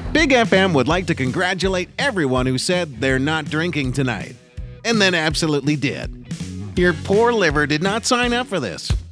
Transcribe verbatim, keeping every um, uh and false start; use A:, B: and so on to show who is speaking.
A: Big F M would like to congratulate everyone who said they're not drinking tonight, and then absolutely did. Your poor liver did not sign up for this.